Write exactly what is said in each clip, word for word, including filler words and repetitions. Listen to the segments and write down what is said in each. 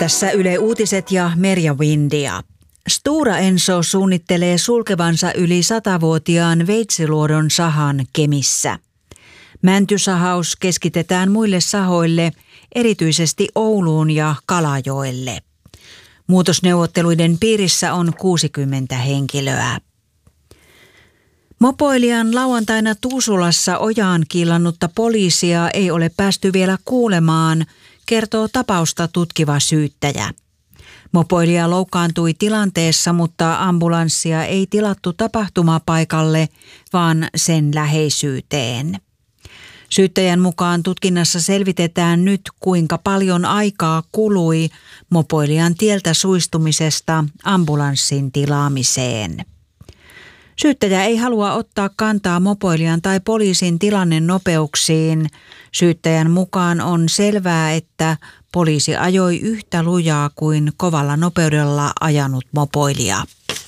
Tässä Yle Uutiset ja Merja Windia. Stora Enso suunnittelee sulkevansa yli satavuotiaan Veitsiluodon sahan Kemissä. Mäntysahaus keskitetään muille sahoille, erityisesti Ouluun ja Kalajoelle. Muutosneuvotteluiden piirissä on kuusikymmentä henkilöä. Mopoilijan lauantaina Tuusulassa ojaan kiillannutta poliisia ei ole päästy vielä kuulemaan, kertoo tapausta tutkiva syyttäjä. Mopoilija loukkaantui tilanteessa, mutta ambulanssia ei tilattu tapahtumapaikalle, vaan sen läheisyyteen. Syyttäjän mukaan tutkinnassa selvitetään nyt, kuinka paljon aikaa kului mopoilijan tieltä suistumisesta ambulanssin tilaamiseen. Syyttäjä ei halua ottaa kantaa mopoilijan tai poliisin tilannenopeuksiin. Syyttäjän mukaan on selvää, että poliisi ajoi yhtä lujaa kuin kovalla nopeudella ajanut mopoilija.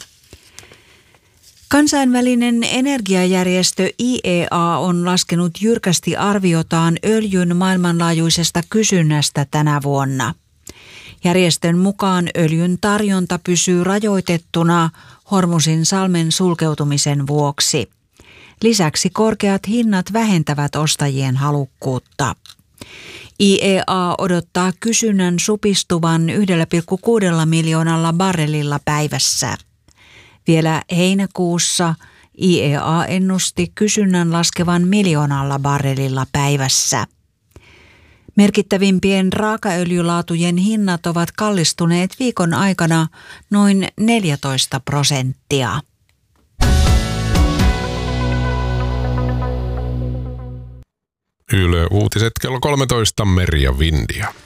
Kansainvälinen energiajärjestö I E A on laskenut jyrkästi arviotaan öljyn maailmanlaajuisesta kysynnästä tänä vuonna. Järjestön mukaan öljyn tarjonta pysyy rajoitettuna Hormusin salmen sulkeutumisen vuoksi. Lisäksi korkeat hinnat vähentävät ostajien halukkuutta. I E A odottaa kysynnän supistuvan yksi pilkku kuusi miljoonalla barrelilla päivässä. Vielä heinäkuussa I E A ennusti kysynnän laskevan miljoonalla barrelilla päivässä. Merkittävimpien raakaöljylaatujen hinnat ovat kallistuneet viikon aikana noin neljätoista prosenttia. Yle Uutiset kello kolmetoista, Merja Windia.